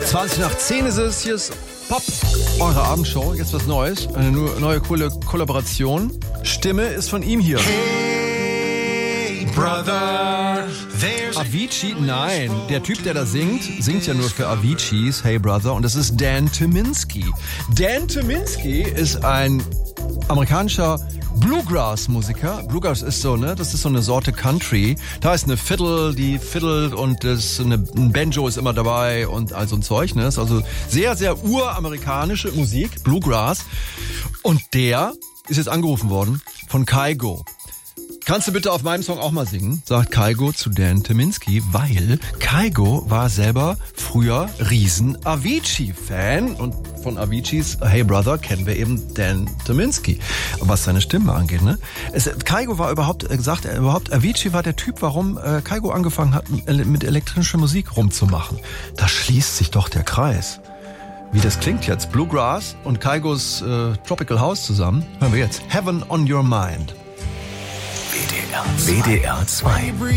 20 nach 10 ist es. Hier ist Pop, eure Abendshow. Jetzt was Neues. Eine neue coole Kollaboration. Stimme ist von ihm hier. Hey, brother, Avicii? Nein. Der Typ, der da singt ja nur für Avicii's Hey Brother. Und das ist Dan Tyminski. Dan Tyminski ist ein amerikanischer Bluegrass-Musiker. Bluegrass ist so, ne? Das ist so eine Sorte Country. Da ist eine Fiddle, die fiddelt und ein Banjo ist immer dabei und all so ein Zeug, ne? Das ist also sehr, sehr uramerikanische Musik, Bluegrass. Und der ist jetzt angerufen worden von Kygo. Kannst du bitte auf meinem Song auch mal singen? Sagt Kygo zu Dan Tyminski, weil Kygo war selber früher riesen Avicii-Fan und von Avicii's Hey Brother kennen wir eben Dan Tyminski, was seine Stimme angeht, ne? Kygo war überhaupt, Avicii war der Typ, warum Kygo angefangen hat, mit elektronischer Musik rumzumachen. Da schließt sich doch der Kreis. Wie das klingt jetzt, Bluegrass und Kygos Tropical House zusammen, hören wir jetzt Heaven on Your Mind. WDR 2.